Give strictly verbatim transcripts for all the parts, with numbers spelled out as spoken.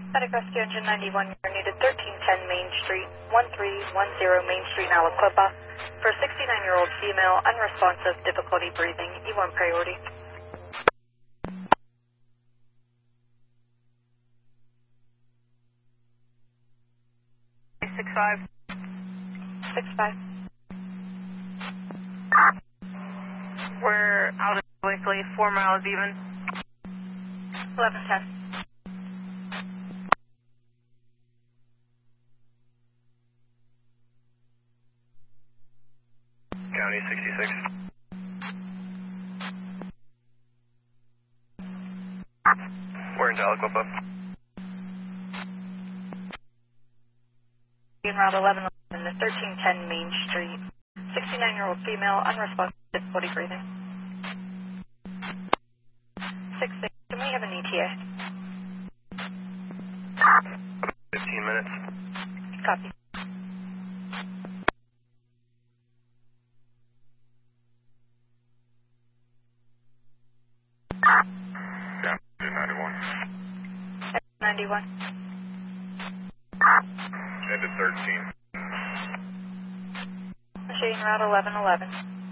Medic Rescue Engine ninety-one, you're needed thirteen ten Main Street, one three one zero Main Street, Aliquippa. For a sixty-nine-year-old female, unresponsive, difficulty breathing, E one priority. six five. six five. We're out of Blakely, four miles even. eleven ten. County sixty-six. We're in Aliquippa. In Route eleven eleven, thirteen ten Main Street. sixty-nine-year-old female, unresponsive, difficulty breathing. six six, can we have an E T A? fifteen minutes. Copy. Yeah, ninety-one. ninety-one. Ended thirteen. Machine Route eleven eleven.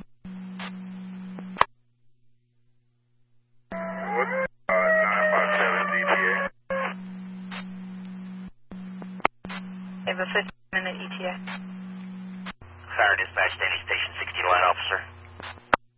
What? Uh, nine five seven D P A. We have a fifteen minute E T A. Fire dispatch, Danny Station